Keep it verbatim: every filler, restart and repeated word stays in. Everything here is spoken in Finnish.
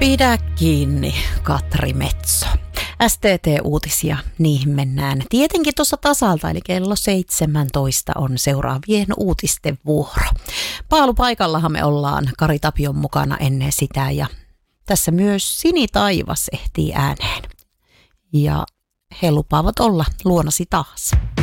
Pidä kiinni, Katri Metso. S T T-uutisia, niihin mennään tietenkin tuossa tasalta, eli kello seitsemäntoista on seuraavien uutisten vuoro. Paalupaikallahan me ollaan Kari Tapion mukana ennen sitä ja tässä myös Sini Taivas ehtii ääneen. Ja he lupaavat olla luonasi taas.